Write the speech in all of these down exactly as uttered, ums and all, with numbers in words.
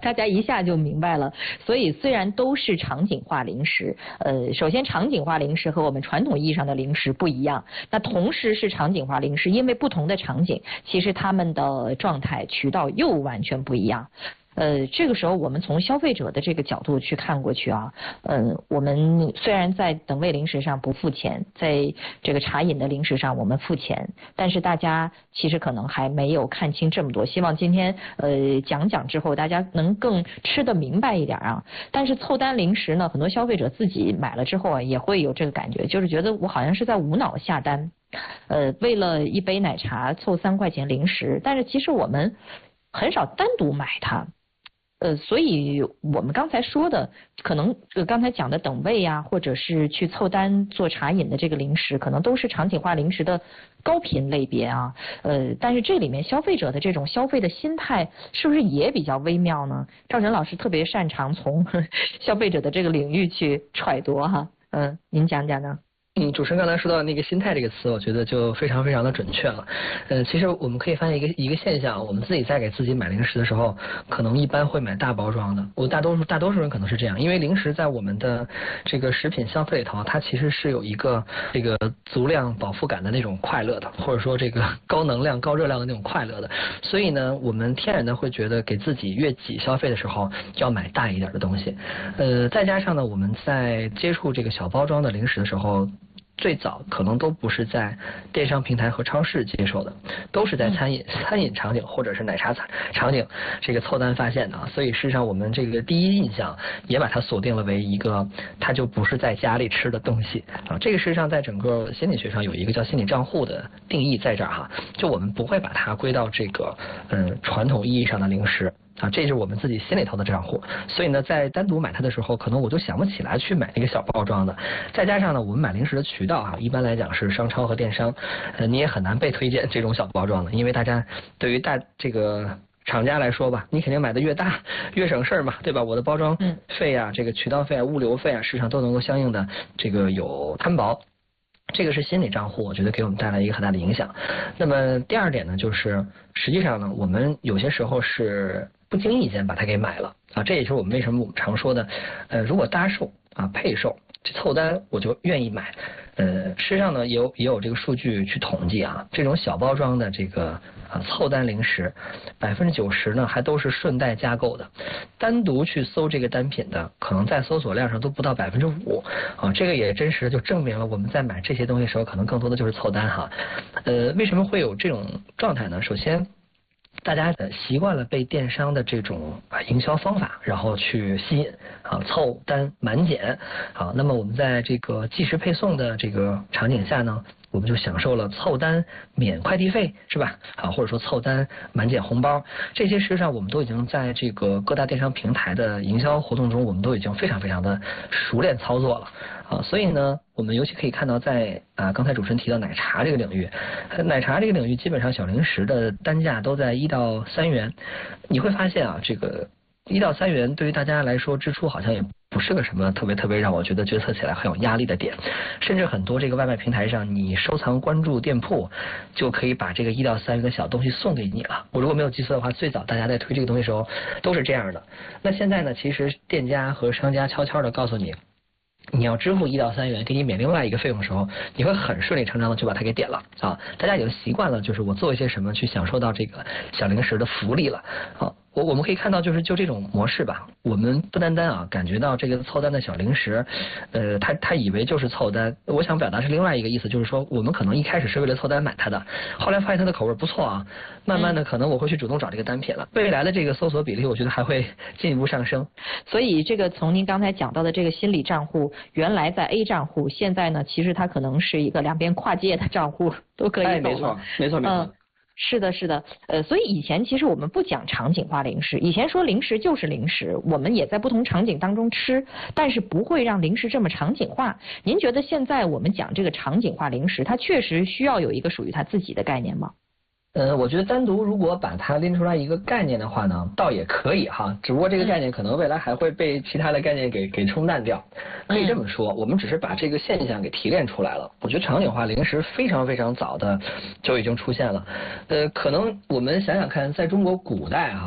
大家一下就明白了。所以虽然都是场景化零食，呃，首先场景化零食和我们传统意义上的零食不一样，那同时是场景化零食，因为不同的场景，其实他们的状态渠道又完全不一样。呃，这个时候我们从消费者的这个角度去看过去啊，呃，我们虽然在等位零食上不付钱，在这个茶饮的零食上我们付钱，但是大家其实可能还没有看清这么多。希望今天呃讲讲之后，大家能更吃得明白一点啊。但是凑单零食呢，很多消费者自己买了之后啊，也会有这个感觉，就是觉得我好像是在无脑下单，呃，为了一杯奶茶凑三块钱零食，但是其实我们很少单独买它。呃，所以我们刚才说的，可能呃刚才讲的等位呀、啊，或者是去凑单做茶饮的这个零食，可能都是场景化零食的高频类别啊。呃，但是这里面消费者的这种消费的心态，是不是也比较微妙呢？赵晨老师特别擅长从消费者的这个领域去揣度哈。嗯、呃，您讲讲呢？ 嗯，主持人刚才说到那个心态这个词，我觉得就非常非常的准确了。呃，其实我们可以发现一个一个现象，我们自己在给自己买零食的时候，可能一般会买大包装的。我大多数大多数人可能是这样，因为零食在我们的这个食品消费里头，它其实是有一个这个足量饱腹感的那种快乐的，或者说这个高能量高热量的那种快乐的。所以呢，我们天然的会觉得给自己越挤消费的时候要买大一点的东西。呃，再加上呢，我们在接触这个小包装的零食的时候，最早可能都不是在电商平台和超市接受的，都是在餐饮、嗯、餐饮场景或者是奶茶场景这个凑单发现的啊。所以事实上我们这个第一印象也把它锁定了为一个它就不是在家里吃的东西啊。这个事实上在整个心理学上有一个叫心理账户的定义在这儿哈，就我们不会把它归到这个嗯传统意义上的零食。啊，这是我们自己心里头的账户，所以呢，在单独买它的时候，可能我就想不起来去买那个小包装的。再加上呢，我们买零食的渠道啊，一般来讲是商超和电商，呃，你也很难被推荐这种小包装的，因为大家对于大这个厂家来说吧，你肯定买的越大越省事儿嘛，对吧？我的包装费啊，这个渠道费啊、物流费啊，市场都能够相应的这个有摊薄。这个是心理账户，我觉得给我们带来一个很大的影响。那么第二点呢，就是实际上呢，我们有些时候是不经意间把它给买了啊，这也是我们为什么我们常说的，呃，如果搭售啊配售这凑单，我就愿意买。呃，事实上呢，也有也有这个数据去统计啊，这种小包装的这个啊凑单零食，百分之九十呢还都是顺带加购的，单独去搜这个单品的，可能在搜索量上都不到百分之五啊，这个也真实就证明了我们在买这些东西的时候，可能更多的就是凑单哈。呃，为什么会有这种状态呢？首先，大家习惯了被电商的这种啊营销方法，然后去吸引啊凑单满减啊。那么我们在这个即时配送的这个场景下呢，我们就享受了凑单免快递费，是吧？啊，或者说凑单满减红包，这些实际上我们都已经在这个各大电商平台的营销活动中，我们都已经非常非常的熟练操作了啊。所以呢，我们尤其可以看到在啊刚才主持人提到奶茶这个领域，奶茶这个领域基本上小零食的单价都在一到三元，你会发现啊，这个一到三元对于大家来说支出好像也不是个什么特别特别让我觉得决策起来很有压力的点，甚至很多这个外卖平台上，你收藏关注店铺就可以把这个一到三元的小东西送给你了。我如果没有记错的话，最早大家在推这个东西的时候都是这样的。那现在呢，其实店家和商家悄悄的告诉你，你要支付一到三元，给你免另外一个费用的时候，你会很顺理成章的就把它给点了啊！大家已经习惯了，就是我做一些什么去享受到这个小零食的福利了啊！我我们可以看到，就是就这种模式吧，我们不单单啊感觉到这个凑单的小零食，呃，他他以为就是凑单，我想表达是另外一个意思，就是说我们可能一开始是为了凑单买它的，后来发现它的口味不错啊，慢慢的可能我会去主动找这个单品了，未来的这个搜索比例，我觉得还会进一步上升。 所以这个从您刚才讲到的这个心理账户，原来在 A 账户，现在呢，其实它可能是一个两边跨界的账户，都可以走了。 哎，没错，没错，没错。 嗯是的，是的，呃，所以以前其实我们不讲场景化零食，以前说零食就是零食，我们也在不同场景当中吃，但是不会让零食这么场景化。您觉得现在我们讲这个场景化零食，它确实需要有一个属于它自己的概念吗？ 呃，我觉得单独如果把它拎出来一个概念的话呢，倒也可以哈，只不过这个概念可能未来还会被其他的概念给给冲淡掉。可以这么说，我们只是把这个现象给提炼出来了。我觉得场景化零食非常非常早的就已经出现了。呃，可能我们想想看，在中国古代哈，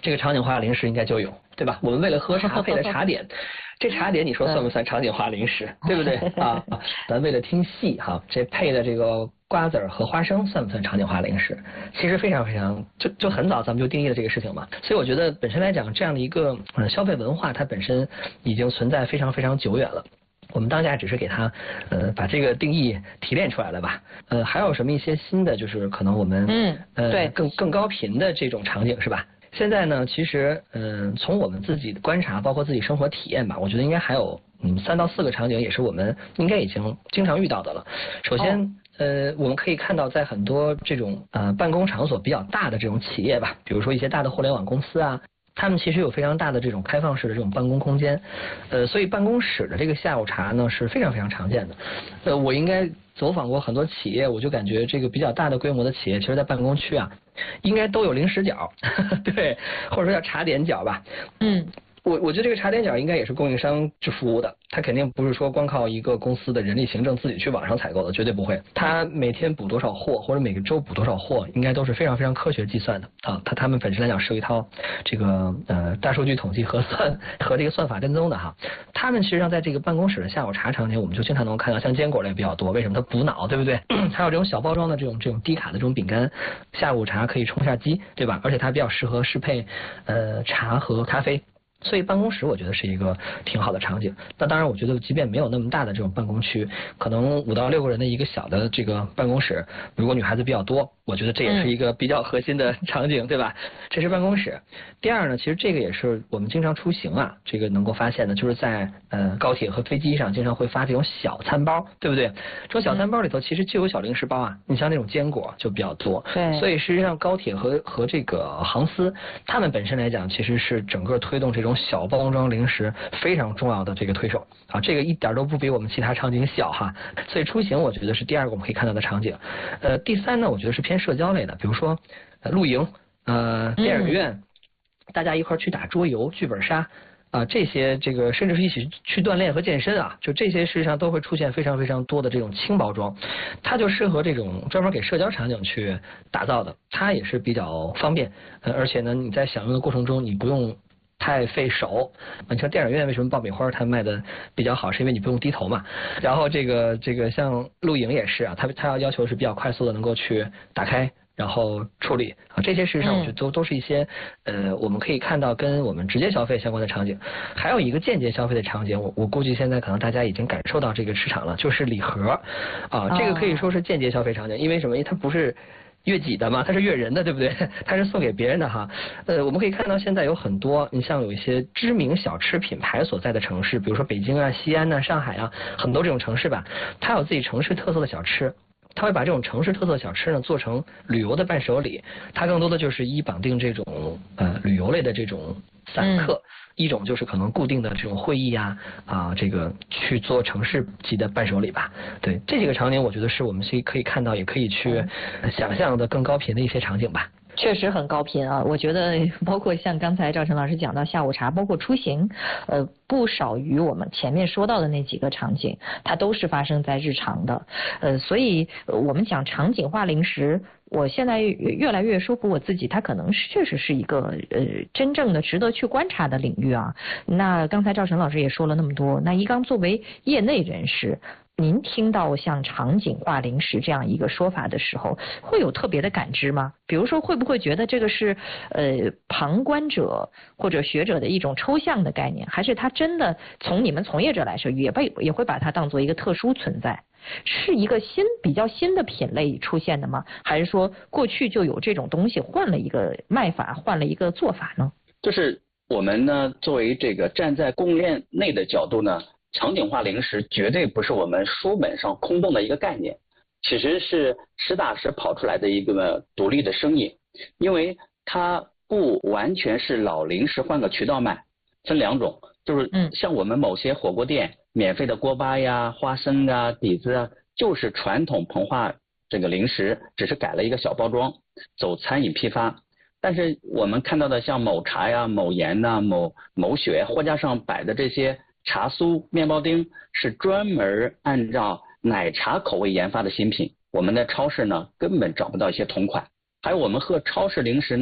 这个场景化零食应该就有，对吧？我们为了喝茶配的茶点，这茶点你说算不算场景化零食，对不对啊？咱为了听戏哈，这配的这个瓜子儿和花生算不算场景化零食？其实非常非常就就很早咱们就定义了这个事情嘛。所以我觉得本身来讲，这样的一个呃消费文化，它本身已经存在非常非常久远了。我们当下只是给它呃把这个定义提炼出来了吧。呃，还有什么一些新的，就是可能我们嗯呃对更更高频的这种场景是吧？现在呢，其实嗯、呃，从我们自己的观察，包括自己生活体验吧，我觉得应该还有嗯三到四个场景，也是我们应该已经经常遇到的了。首先。哦呃，我们可以看到，在很多这种呃办公场所比较大的这种企业吧，比如说一些大的互联网公司啊，他们其实有非常大的这种开放式的这种办公空间，呃，所以办公室的这个下午茶呢是非常非常常见的。呃，我应该走访过很多企业，我就感觉这个比较大的规模的企业，其实在办公区啊，应该都有零食角，对，或者说叫茶点角吧。 嗯。 我我觉得这个茶点角应该也是供应商去服务的，它肯定不是说光靠一个公司的人力行政自己去网上采购的，绝对不会。它每天补多少货，或者每个周补多少货，应该都是非常非常科学计算的啊。它他们本身来讲是有一套这个呃大数据统计核算和这个算法跟踪的哈。他们实际上在这个办公室的下午茶场景，我们就经常能看到像坚果类比较多，为什么它补脑，对不对？还有这种小包装的这种这种低卡的这种饼干，下午茶可以充下饥，对吧？而且它比较适合适配呃茶和咖啡。所以办公室我觉得是一个挺好的场景。那当然，我觉得即便没有那么大的这种办公区，可能五到六个人的一个小的这个办公室，如果女孩子比较多，我觉得这也是一个比较核心的场景，对吧？这是办公室。第二呢，其实这个也是我们经常出行啊，这个能够发现的，就是在呃高铁和飞机上经常会发这种小餐包，对不对？这种小餐包里头其实就有小零食包啊，你像那种坚果就比较多。 对。 所以实际上高铁和和这个航司，他们本身来讲，其实是整个推动这种小包装零食非常重要的这个推手啊，这个一点都不比我们其他场景小哈。所以出行我觉得是第二个我们可以看到的场景。呃，第三呢，我觉得是偏社交类的，比如说、呃、露营、呃电影院、嗯，大家一块去打桌游、剧本杀。啊，这些这个甚至是一起去锻炼和健身啊，就这些实际上都会出现非常非常多的这种轻包装，它就适合这种专门给社交场景去打造的，它也是比较方便，呃，而且呢你在享用的过程中你不用太费手。你像电影院为什么爆米花它卖的比较好，是因为你不用低头嘛。然后这个这个像露营也是啊，它它要要求是比较快速的能够去打开。然后处理啊，这些实际上我觉得都、嗯、都是一些呃，我们可以看到跟我们直接消费相关的场景。还有一个间接消费的场景，我我估计现在可能大家已经感受到这个市场了，就是礼盒啊，这个可以说是间接消费场景，因为什么？因为它不是越己的嘛，它是越人的，对不对？它是送给别人的哈。呃，我们可以看到现在有很多，你像有一些知名小吃品牌所在的城市，比如说北京啊、西安啊、上海啊，很多这种城市吧，它有自己城市特色的小吃。他会把这种城市特色小吃呢做成旅游的伴手礼，它更多的就是一绑定这种呃旅游类的这种散客、嗯，一种就是可能固定的这种会议啊啊这个去做城市级的伴手礼吧。对，这几个场景我觉得是我们可以看到也可以去想象的更高频的一些场景吧。 确实很高频啊！我觉得包括像刚才赵晨老师讲到下午茶，包括出行，呃，不少于我们前面说到的那几个场景，它都是发生在日常的。呃，所以我们讲场景化零食，我现在越来越说服我自己，它可能是确实是一个呃真正的值得去观察的领域啊。那刚才赵晨老师也说了那么多，那一刚作为业内人士，您听到像场景化零食这样一个说法的时候，会有特别的感知吗？比如说，会不会觉得这个是呃旁观者或者学者的一种抽象的概念，还是它真的从你们从业者来说，也被也会把它当做一个特殊存在？是一个新比较新的品类出现的吗？还是说过去就有这种东西，换了一个卖法，换了一个做法呢？ 就是我们呢，作为这个站在供应链内的角度呢。场景化零食绝对不是我们书本上空洞的一个概念，其实是实打实跑出来的一个独立的生意，因为它不完全是老零食换个渠道卖，分两种，就是像我们某些火锅店免费的锅巴呀、花生啊、底子啊，就是传统膨化这个零食，只是改了一个小包装，走餐饮批发。但是我们看到的像某茶呀、某盐呐、某某雪货架上摆的这些茶酥、面包丁是专门按照奶茶口味研发的新品，我们的超市呢根本找不到一些同款。还有我们喝超市零食呢，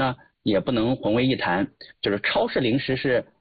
也不能混为一谈。就是超市零食是